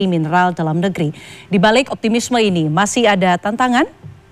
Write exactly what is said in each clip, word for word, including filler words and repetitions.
mineral dalam negeri. Di balik optimisme ini masih ada tantangan,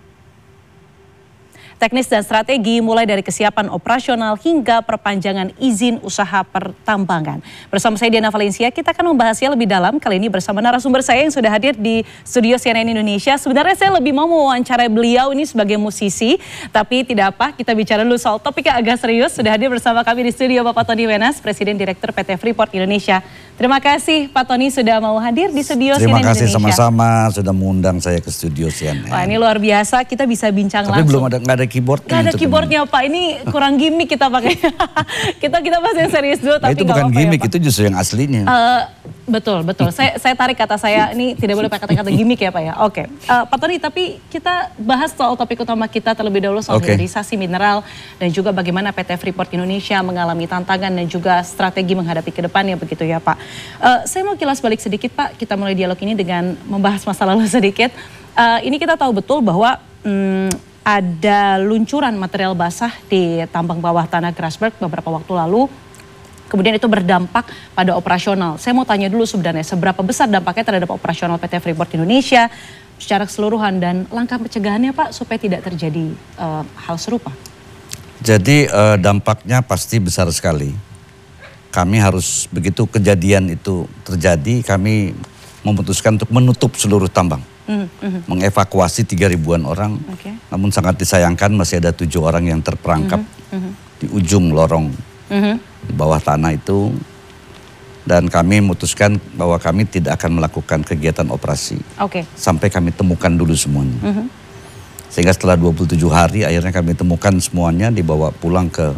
teknis dan strategi mulai dari kesiapan operasional hingga perpanjangan izin usaha pertambangan. Bersama saya Diana Valencia, kita akan membahasnya lebih dalam kali ini bersama narasumber saya yang sudah hadir di studio C N N Indonesia. Sebenarnya saya lebih mau mewawancarai beliau ini sebagai musisi, tapi tidak apa, kita bicara dulu soal topik yang agak serius. Sudah hadir bersama kami di studio Bapak Tony Wenas, Presiden Direktur P T Freeport Indonesia. Terima kasih Pak Tony sudah mau hadir di studio C N N Indonesia. Terima kasih sama-sama sudah mengundang saya ke studio C N N. Wah, ini luar biasa, kita bisa bincang Tapi langsung. belum ada, nggak ada keyboard. Gak ada keyboardnya Pak, ini kurang gimmick kita pakai. kita kita bahas yang serius dulu, nah, tapi itu bukan apa-apa gimmick, ya, Pak. itu justru yang aslinya. Uh, betul, betul. saya, saya tarik kata saya, ini tidak boleh pakai kata-kata gimmick ya Pak ya. Oke, uh, Pak Tony, tapi kita bahas soal topik utama kita terlebih dahulu soal okay. hilirisasi mineral dan juga bagaimana P T Freeport Indonesia mengalami tantangan dan juga strategi menghadapi ke depannya begitu ya Pak. Uh, saya mau kilas balik sedikit Pak, kita mulai dialog ini dengan membahas masa lalu sedikit. Uh, ini kita tahu betul bahwa Hmm, ada luncuran material basah di tambang bawah tanah Grasberg beberapa waktu lalu. Kemudian itu berdampak pada operasional. Saya mau tanya dulu sebenarnya seberapa besar dampaknya terhadap operasional P T Freeport Indonesia secara keseluruhan dan langkah pencegahannya Pak supaya tidak terjadi uh, hal serupa. Jadi uh, dampaknya pasti besar sekali. Kami harus begitu kejadian itu terjadi, kami memutuskan untuk menutup seluruh tambang. Mm-hmm. Mengevakuasi tiga ribuan orang, okay. Namun sangat disayangkan masih ada tujuh orang yang terperangkap mm-hmm. di ujung lorong mm-hmm. di bawah tanah itu. Dan kami memutuskan bahwa kami tidak akan melakukan kegiatan operasi okay. sampai kami temukan dulu semuanya. Mm-hmm. Sehingga setelah dua puluh tujuh hari akhirnya kami temukan semuanya, dibawa pulang ke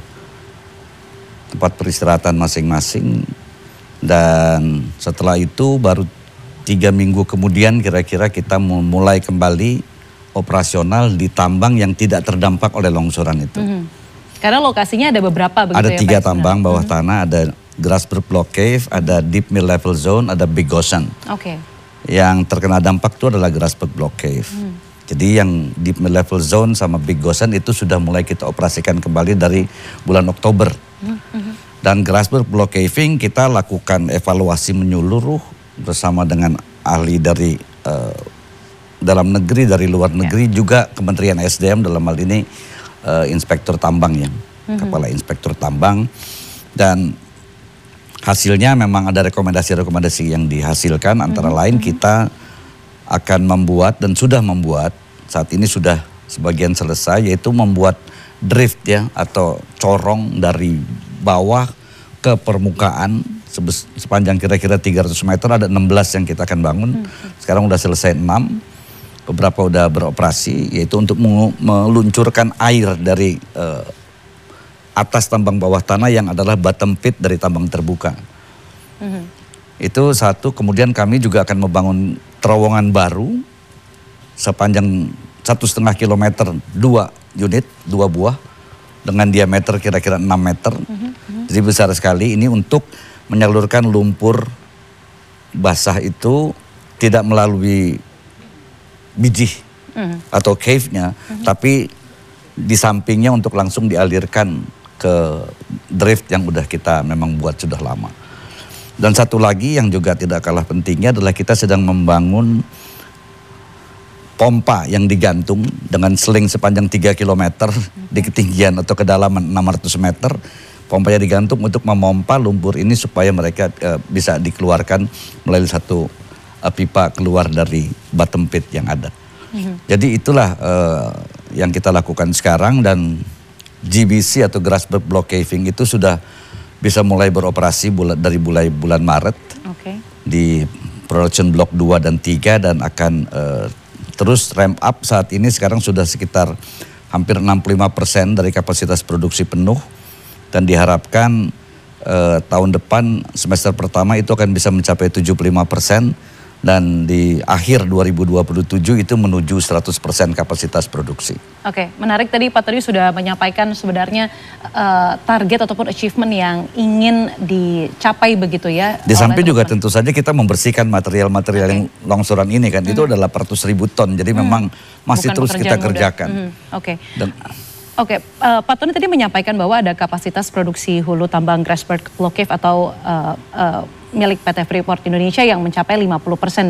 tempat peristirahatan masing-masing. Dan setelah itu baru tiga minggu kemudian kira-kira kita mulai kembali operasional di tambang yang tidak terdampak oleh longsoran itu. Mm-hmm. Karena lokasinya ada beberapa begitu ada ya, tiga Pak, tambang bawah mm-hmm. tanah, ada Grasberg Block Cave, ada Deep Mill Level Zone, ada Big Gosen. Oke. Okay. Yang terkena dampak itu adalah Grasberg Block Cave. Mm. Jadi yang Deep Mill Level Zone sama Big Gosen itu sudah mulai kita operasikan kembali dari bulan Oktober. Mm-hmm. Dan Grasberg Block Caving kita lakukan evaluasi menyeluruh bersama dengan ahli dari uh, dalam negeri, dari luar negeri, yeah. juga Kementerian S D M dalam hal ini uh, Inspektur Tambang ya, mm-hmm. Kepala Inspektur Tambang. Dan hasilnya memang ada rekomendasi-rekomendasi yang dihasilkan, antara mm-hmm. lain kita akan membuat dan sudah membuat, saat ini sudah sebagian selesai, yaitu membuat drift ya, atau corong dari bawah ke permukaan sepanjang kira-kira tiga ratus meter, ada enam belas yang kita akan bangun. Sekarang udah selesai enam, beberapa udah beroperasi, yaitu untuk meluncurkan air dari uh, atas tambang bawah tanah yang adalah bottom pit dari tambang terbuka. Mm-hmm. Itu satu. Kemudian kami juga akan membangun terowongan baru sepanjang satu setengah kilometer, dua unit, dua buah dengan diameter kira-kira enam meter. Mm-hmm. Jadi besar sekali ini untuk menyalurkan lumpur basah itu tidak melalui biji mm. atau cave-nya, mm-hmm. tapi di sampingnya untuk langsung dialirkan ke drift yang udah kita memang buat sudah lama. Dan satu lagi yang juga tidak kalah pentingnya adalah kita sedang membangun pompa yang digantung dengan seling sepanjang tiga kilometer mm-hmm. di ketinggian atau kedalaman enam ratus meter. Pompanya digantung untuk memompa lumpur ini supaya mereka uh, bisa dikeluarkan melalui satu uh, pipa keluar dari bottom pit yang ada. Mm-hmm. Jadi itulah uh, yang kita lakukan sekarang, dan G B C atau Grasberg Block Caving itu sudah bisa mulai beroperasi bulan, dari mulai bulan Maret okay. di production block dua dan tiga, dan akan uh, terus ramp up. Saat ini sekarang sudah sekitar hampir enam puluh lima persen dari kapasitas produksi penuh. Dan diharapkan eh, tahun depan semester pertama itu akan bisa mencapai tujuh puluh lima persen. Dan di akhir dua ribu dua puluh tujuh itu menuju seratus persen kapasitas produksi. Oke, menarik tadi Pak Tony sudah menyampaikan sebenarnya uh, target ataupun achievement yang ingin dicapai begitu ya. Di samping juga tentu saja kita membersihkan material-material okay. yang longsoran ini kan, hmm. itu adalah delapan ratus ribu ton. Jadi hmm. memang masih Bukan terus kita mudah. kerjakan. Hmm. Oke. Dan Oke, uh, Pak Tony tadi menyampaikan bahwa ada kapasitas produksi hulu tambang Grasberg Block Cave atau uh, uh, milik P T Freeport Indonesia yang mencapai lima puluh persen